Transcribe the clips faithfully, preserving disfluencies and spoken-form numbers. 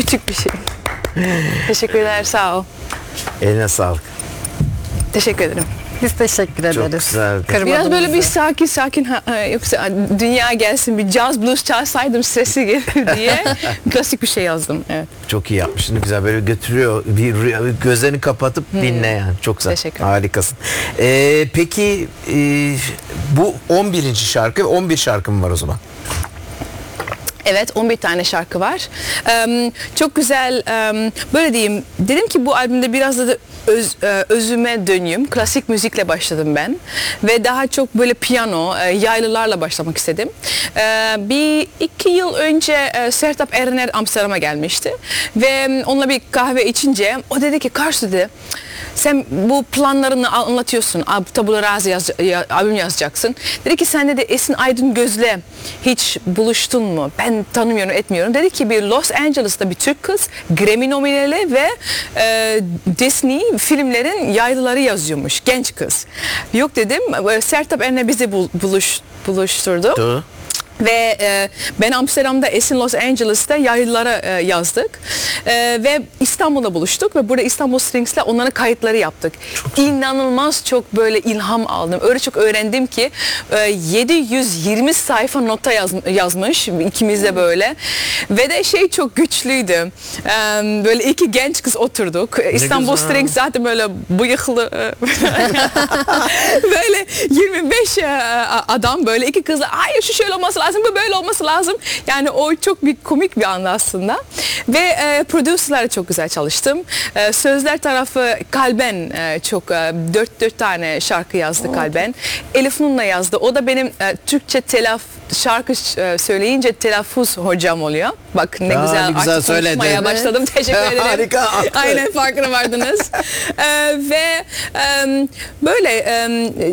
Küçük bir şey. Teşekkürler, sağ ol. Eline sağlık. Teşekkür ederim. Biz teşekkür ederiz. Çok güzeldi. Kırmadın Biraz böyle bizi. bir sakin sakin ha, ha, yoksa dünya gelsin bir jazz blues çalsaydım stresi gelir diye klasik bir şey yazdım. Evet. Çok iyi yapmışsın. Güzel böyle götürüyor. Bir rüya- gözlerini kapatıp dinle yani. Çok güzel. Teşekkür ederim. Harikasın. Ee, peki e, bu on birinci şarkı, on bir şarkı mı var o zaman? Evet, on bir tane şarkı var. Em, çok güzel, em, böyle diyeyim, dedim ki bu albümde biraz da öz, e, özüme döneyim. Klasik müzikle başladım ben. Ve daha çok böyle piyano, e, yaylılarla başlamak istedim. E, bir iki yıl önce e, Sertab Erener Amsterdam'a gelmişti. Ve em, onunla bir kahve içince o dedi ki, Karsu dedi, sen bu planlarını anlatıyorsun, tabula rasa yaz, ya, albüm yazacaksın. Dedi ki sen dedi Esin Aydın Göz'le hiç buluştun mu? Ben tanımıyorum, etmiyorum. Dedi ki bir Los Angeles'ta bir Türk kız, Grammy nominali ve e, Disney filmlerin yaylıları yazıyormuş, genç kız. Yok dedim, Sertab Erener bizi bul, buluş, buluşturdu. Doğru. Ve e, ben Amsterdam'da, Esin Los Angeles'ta yaylılara e, yazdık. E, ve İstanbul'da buluştuk ve burada İstanbul Strings'le onların kayıtları yaptık. Çok İnanılmaz çok böyle ilham aldım. Öyle çok öğrendim ki e, yedi yüz yirmi sayfa nota yaz, yazmış ikimiz de böyle. Ve de şey çok güçlüydü. E, böyle iki genç kız oturduk. Ne İstanbul güzel. Strings zaten böyle bıyıklı böyle yirmi beş adam, böyle iki kızla hayır şu şöyle olması lazım, bu böyle olması lazım. Yani o çok bir komik bir andı aslında. Ve e, prodüserlerle çok güzel çalıştım. E, sözler tarafı Kalben e, çok e, dört dört tane şarkı yazdı Kalben. Elif Nun'la yazdı. O da benim e, Türkçe telaf şarkı e, söyleyince telaffuz hocam oluyor. Bak ne Aa, güzel, ne güzel artık konuşmaya söyledin. başladım. Teşekkür ederim. Harika. Aynen, farkına vardınız. e, ve e, böyle e,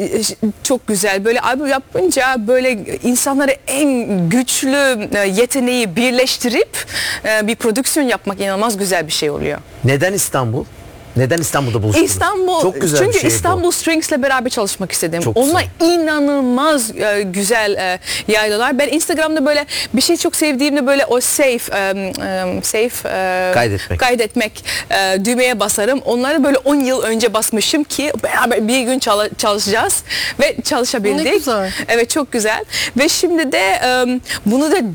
çok güzel. Böyle albüm yapınca böyle insanları en güçlü e, yeteneği birleştirip e, bir prodüksiyon yapmak inanılmaz güzel bir şey oluyor. Neden İstanbul? Neden İstanbul'da buluştunuz? İstanbul, Çok güzel çünkü bir şey İstanbul bu. Strings'le beraber çalışmak istedim. Çok Onlar güzel. inanılmaz e, güzel e, yaylılar. Ben Instagram'da böyle bir şey çok sevdiğimde böyle o save, e, e, save e, Kaydetmek. kaydetmek e, düğmeye basarım. Onları böyle on yıl önce basmışım ki beraber bir gün çal- çalışacağız ve çalışabildik. Ne güzel. Evet, çok güzel. Ve şimdi de e, bunu da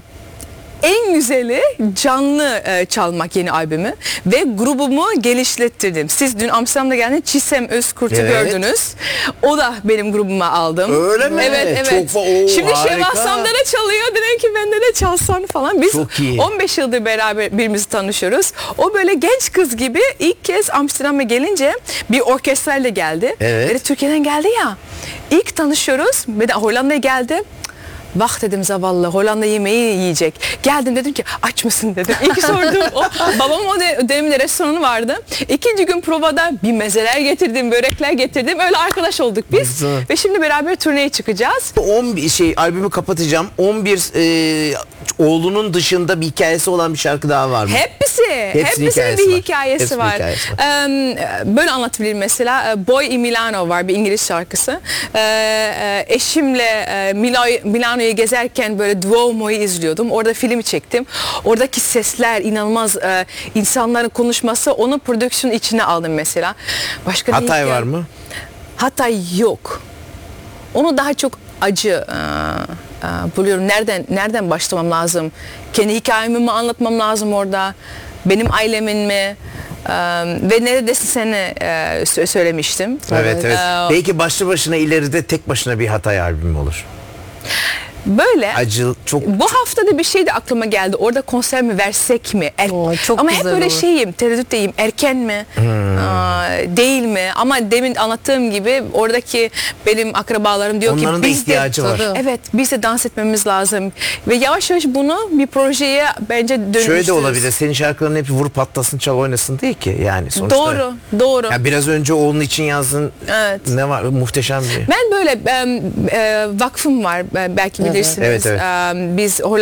en güzeli canlı e, çalmak yeni albümü ve grubumu geliştirdim. Siz dün Amsterdam'da geldiniz, Çisem Özkurt'u Evet. gördünüz. O da benim grubuma aldım. Öyle mi? Evet, evet. Çok fa- Oo, Şimdi harika. Şevval Sam'da da çalıyor. Dedim ki bende de çalsan falan. Biz Çok iyi. on beş yıldır beraber birbirimizi tanışıyoruz. O böyle genç kız gibi ilk kez Amsterdam'a gelince bir orkestrayla geldi. Evet. Ve Türkiye'den geldi ya. İlk tanışıyoruz. Bir de Hollanda'ya geldi. Bak dedim zavallı Hollanda yemeği yiyecek. Geldim dedim ki aç mısın dedim. İlk sordum. O, babam o de, dönemde restoranı vardı. İkinci gün provada bir mezeler getirdim, börekler getirdim. Öyle arkadaş olduk biz. Güzel. Ve şimdi beraber turneye çıkacağız. on bir şey albümü kapatacağım. on bir e, oğlunun dışında bir hikayesi olan bir şarkı daha var mı? Hepsi. Hepsinin Hepsinin hikayesi bir var. hikayesi Hepsinin var. hikayesi Ee, böyle anlatabilirim mesela. Boy in Milano var, bir İngiliz şarkısı. Ee, eşimle e, Milo- Milano'yu gezerken böyle Duomo'yu izliyordum. Orada filmi çektim. Oradaki sesler inanılmaz, e, insanların konuşması, onu prodüksiyon içine aldım mesela. Başka bir Hatay hikaye- var mı? Hatay yok. Onu daha çok acı e, e, buluyorum. Nereden nereden başlamam lazım? Kendi hikayemi mi anlatmam lazım orada? Benim ailemin mi? E, ve neredesin seni e, sö- söylemiştim. Evet, evet. Ee, Belki başlı başına ileride tek başına bir Hatay albümü olur. Böyle. Acı çok. Bu hafta da bir şey de aklıma geldi. Orada konser mi versek mi? Er- Oo, çok Ama hep güzel böyle olur. şeyim, tereddütteyim. Erken mi? Aa, değil mi? Ama demin anlattığım gibi oradaki benim akrabalarım diyor Onların ki da biz ihtiyacı de, var. Tabii. Evet, biz de dans etmemiz lazım. Ve yavaş yavaş bunu bir projeye bence dönüştürürüz. Şöyle de olabilir. Senin şarkıların hep vur patlasın çal oynasın değil ki. Yani sonuçta. Doğru, doğru. Ya biraz önce onun için yazdın. Evet. Ne var? Muhteşem bir. Ben böyle e, e, vakfım var, e, belki bilirsiniz. Evet, evet. E, biz